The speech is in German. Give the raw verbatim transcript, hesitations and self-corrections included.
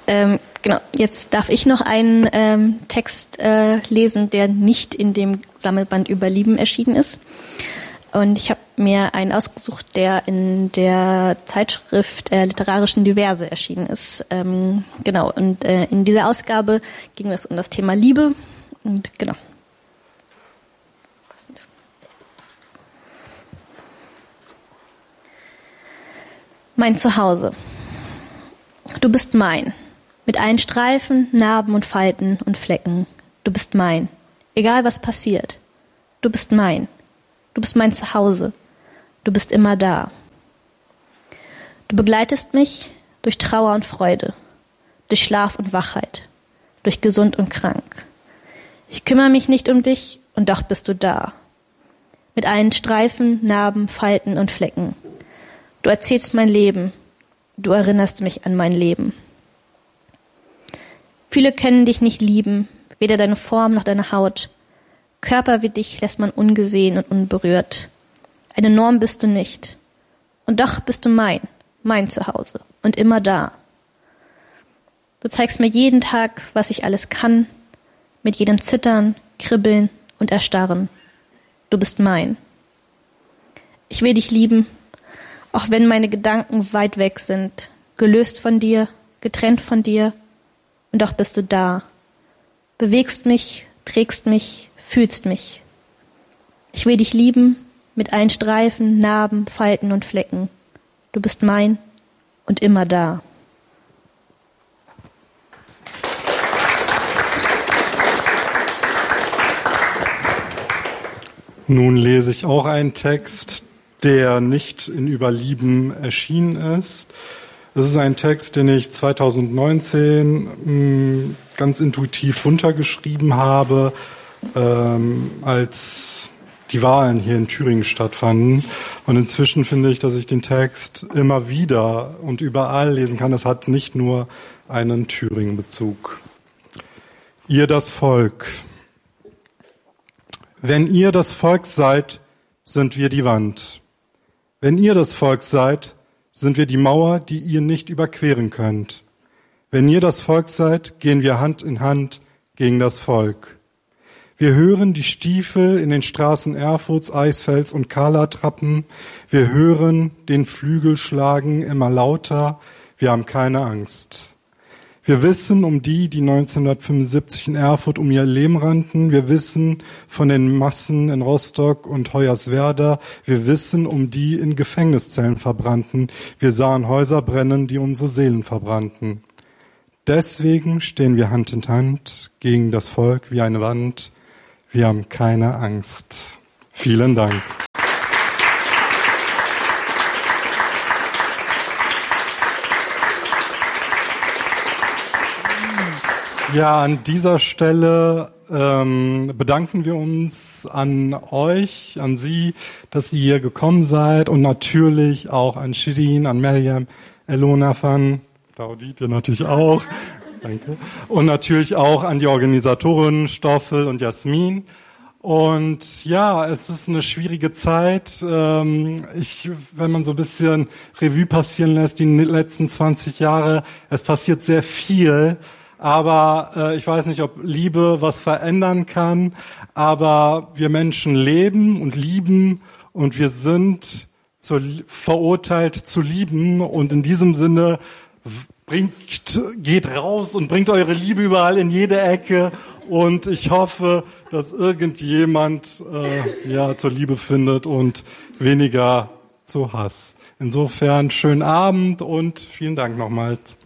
Ähm, genau, jetzt darf ich noch einen ähm, Text äh, lesen, der nicht in dem Sammelband über Lieben erschienen ist. Und ich habe mir einen ausgesucht, der in der Zeitschrift äh, Literarischen Diverse erschienen ist. Ähm, genau, und äh, in dieser Ausgabe ging es um das Thema Liebe. Und genau. Mein Zuhause. Du bist mein. Mit allen Streifen, Narben und Falten und Flecken. Du bist mein. Egal was passiert. Du bist mein. Du bist mein Zuhause. Du bist immer da. Du begleitest mich durch Trauer und Freude, durch Schlaf und Wachheit, durch gesund und krank. Ich kümmere mich nicht um dich und doch bist du da. Mit allen Streifen, Narben, Falten und Flecken. Du erzählst mein Leben. Du erinnerst mich an mein Leben. Viele können dich nicht lieben, weder deine Form noch deine Haut. Körper wie dich lässt man ungesehen und unberührt. Eine Norm bist du nicht. Und doch bist du mein, mein Zuhause und immer da. Du zeigst mir jeden Tag, was ich alles kann, mit jedem Zittern, Kribbeln und Erstarren. Du bist mein. Ich will dich lieben, auch wenn meine Gedanken weit weg sind, gelöst von dir, getrennt von dir, und doch bist du da. Bewegst mich, trägst mich, fühlst mich. Ich will dich lieben, mit allen Streifen, Narben, Falten und Flecken. Du bist mein und immer da. Nun lese ich auch einen Text, der nicht in Überlieben erschienen ist. Es ist ein Text, den ich zweitausendneunzehn mh, ganz intuitiv runtergeschrieben habe, ähm, als die Wahlen hier in Thüringen stattfanden. Und inzwischen finde ich, dass ich den Text immer wieder und überall lesen kann. Es hat nicht nur einen Thüringen-Bezug. Ihr das Volk. Wenn ihr das Volk seid, sind wir die Wand. Wenn ihr das Volk seid, sind wir die Mauer, die ihr nicht überqueren könnt. Wenn ihr das Volk seid, gehen wir Hand in Hand gegen das Volk. Wir hören die Stiefel in den Straßen Erfurts, Eisfelds und Kahler trappen. Wir hören den Flügel schlagen immer lauter. Wir haben keine Angst. Wir wissen um die, die neunzehnhundertfünfundsiebzig in Erfurt um ihr Leben rannten. Wir wissen von den Massen in Rostock und Hoyerswerda. Wir wissen um die in Gefängniszellen verbrannten. Wir sahen Häuser brennen, die unsere Seelen verbrannten. Deswegen stehen wir Hand in Hand gegen das Volk wie eine Wand. Wir haben keine Angst. Vielen Dank. Ja, an dieser Stelle ähm, bedanken wir uns an euch, an Sie, dass ihr hier gekommen seid und natürlich auch an Shirin, an Maryam, Elona van, Daudi, dir natürlich auch, danke, und natürlich auch an die Organisatoren Stoffel und Jasmin. Und ja, es ist eine schwierige Zeit. Ähm, ich, wenn man so ein bisschen Revue passieren lässt, die letzten zwanzig Jahre, es passiert sehr viel. Aber äh, ich weiß nicht, ob Liebe was verändern kann. Aber wir Menschen leben und lieben und wir sind zur, verurteilt zu lieben. Und in diesem Sinne bringt, geht raus und bringt eure Liebe überall in jede Ecke. Und ich hoffe, dass irgendjemand äh, ja zur Liebe findet und weniger zu Hass. Insofern schönen Abend und vielen Dank nochmals.